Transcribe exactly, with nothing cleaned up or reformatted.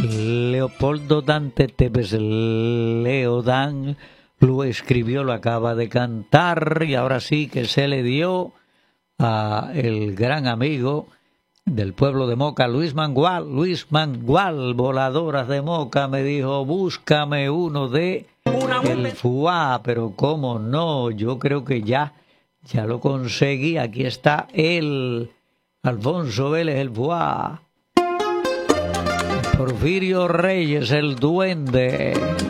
Leopoldo Dante Tevez Leodán lo escribió, lo acaba de cantar y ahora sí que se le dio a el gran amigo del pueblo de Moca, Luis Mangual. Luis Mangual, Voladoras de Moca, me dijo, búscame uno de el Fuá, pero cómo no, yo creo que ya, ya lo conseguí, aquí está el Alfonso Vélez, el Fuá. Porfirio Reyes, el Duende.